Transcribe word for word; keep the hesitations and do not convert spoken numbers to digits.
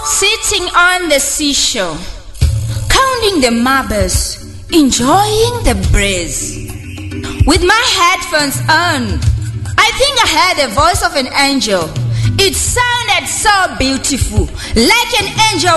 Sitting on the seashore, counting the marbles, enjoying the breeze. With my headphones on, I think I heard the voice of an angel. It sounded so beautiful, like an angel